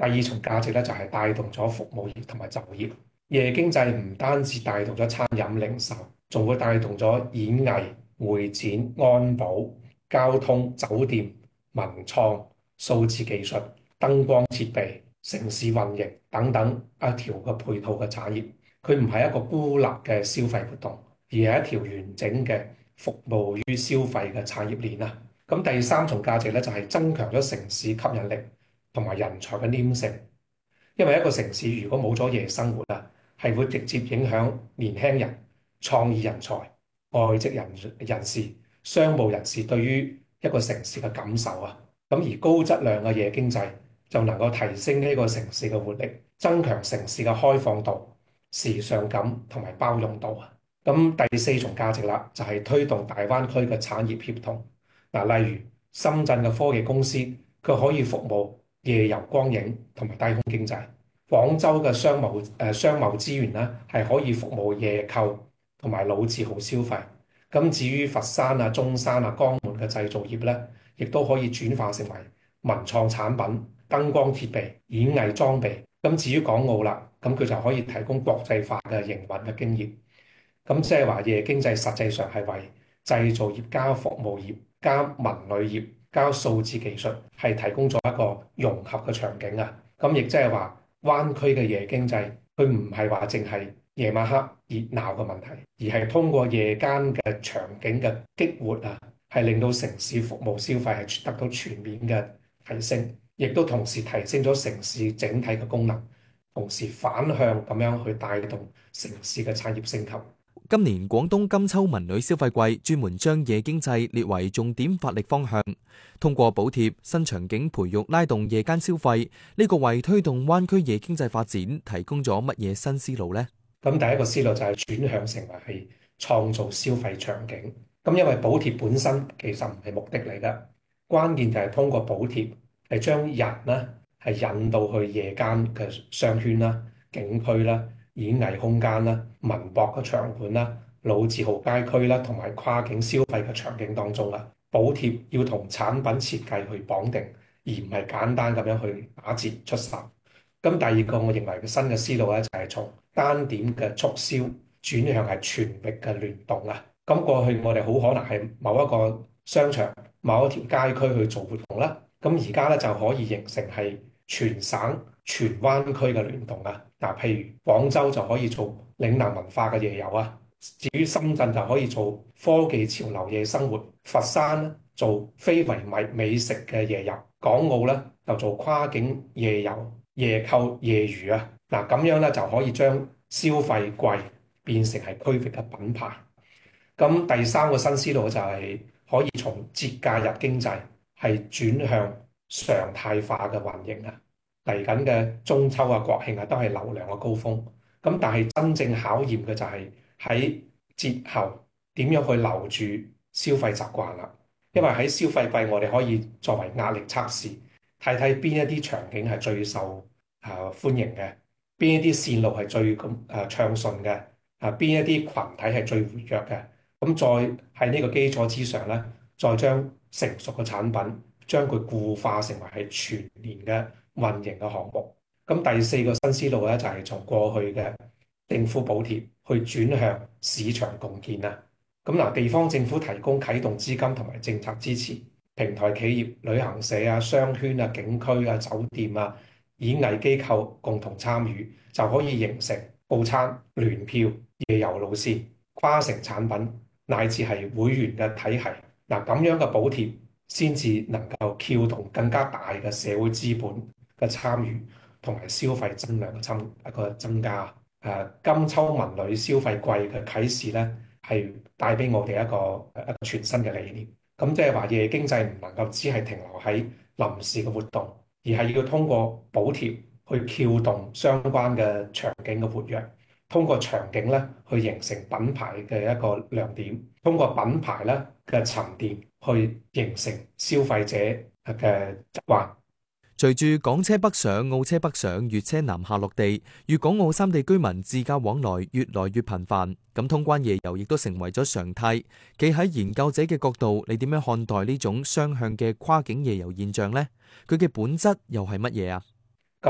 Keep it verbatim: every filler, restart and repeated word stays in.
第二重價值咧就係帶動咗服務業同埋就業。夜經濟唔單止帶動咗餐飲零售，仲會帶動咗演藝、會展、安保、交通、酒店、文創、數字技術、燈光設備、城市運營等等一條嘅配套嘅產業。佢唔係一個孤立嘅消費活動，而係一條完整嘅服務於消費嘅產業鏈啊。咁第三重價值咧就係增強咗城市吸引力同埋人才嘅黏性。因為一個城市如果冇咗夜生活啊，係會直接影響年輕人、創意人才、外籍人人士、商務人士對於一個城市嘅感受啊。咁而高質量嘅夜經濟就能夠提升呢個城市嘅活力，增強城市嘅開放度、時尚感同埋包容度啊。咁第四重價值啦，就係推動大灣區嘅產業協同。嗱，例如深圳嘅科技公司，佢可以服務夜遊光影同埋低空經濟。廣州嘅商貿誒、呃、商貿資源咧，係可以服務夜購同埋老字號消費。咁至於佛山啊、中山啊、江門嘅製造業咧，亦都可以轉化成為文創產品、燈光設備、演藝裝備。咁至於港澳啦，咁佢就可以提供國際化嘅營運嘅經驗。咁即係話夜經濟實際上係為製造業加服務業加文旅業加數字技術係提供咗一個融合嘅場景啊！咁亦即係話灣區嘅夜經濟，佢唔係話淨係夜晚黑熱鬧嘅問題，而係通過夜間嘅場景嘅激活啊，係令到城市服務消費係得到全面嘅提升，亦都同時提升咗城市整體嘅功能，同時反向咁樣去帶動城市嘅產業升級。 今年廣東金秋文旅消費季專門將夜經濟列為重點發力方向，通過補貼、新場景培育拉動夜間消費，呢個為推動灣區夜經濟發展提供咗乜嘢新思路呢？ 咁第一個思路就係轉向成為係創造消費場景。咁因為補貼本身其實唔係目的嚟㗎，關鍵就係通過補貼係將人呢係引導去夜間嘅商圈啦、景區啦、演藝空間啦、文博嘅場館啦、老字號街區啦，同埋跨境消費嘅場景當中啦。補貼要同產品設計去綁定，而唔係簡單咁樣去打折出售。咁第二個我認為嘅新嘅思路咧，就係從單點嘅促銷轉向係全域嘅聯動啊。咁過去我哋好可能係某一個商場、某一條街區去做活動啦。咁而家咧就可以形成係全省、全灣區嘅聯動啊。嗱，譬如廣州就可以做嶺南文化嘅夜遊啊。至於深圳就可以做科技潮流夜生活，佛山咧做非遺美美食嘅夜遊，港澳咧就做跨境夜遊、夜購、夜娛啊。嗱，咁樣咧就可以將消費季變成係區域嘅品牌。咁第三個新思路就係可以從節假日經濟係轉向常態化嘅運營啊。嚟緊嘅中秋啊、國慶啊都係流量嘅高峰。咁但係真正考驗嘅就係喺節後點樣去留住消費習慣啦。因為喺消費季我哋可以作為壓力測試，睇睇邊一啲場景係最受誒歡迎嘅，邊一啲線路係最咁誒暢順嘅，啊邊一啲群體係最活躍嘅。咁再喺呢個基礎之上咧，再將成熟嘅產品將佢固化成為係全年嘅運營嘅項目。咁第四個新思路咧，就係從過去嘅政府補貼去轉向市場共建啊。咁嗱，地方政府提供啟動資金同埋政策支持，平台企業、旅行社啊、商圈啊、景區啊、酒店啊、演藝機構共同參與，就可以形成報餐、聯票、夜遊路線、跨城產品乃至係會員嘅體系。嗱，咁樣嘅補貼先至能夠撬動更加大嘅社會資本嘅參與，同埋消費增量嘅增一個增加。誒，金秋文旅消費季嘅啟示咧，係帶俾我哋一個一個全新嘅理念。咁即係話夜經濟唔能夠只係停留喺臨時嘅活動，而係要通過補貼去撬動相關嘅場景嘅活躍，通過場景咧去形成品牌嘅一個亮點，通過品牌咧嘅沉澱去形成消費者嘅習慣。 隨住港車北上、澳車北上、粵車南下落地，粵港澳三地居民自駕往來越來越頻繁，咁通關夜遊亦都成為咗常態。企喺研究者嘅角度，你點樣看待呢種雙向嘅跨境夜遊現象呢？佢嘅本質又係乜嘢啊？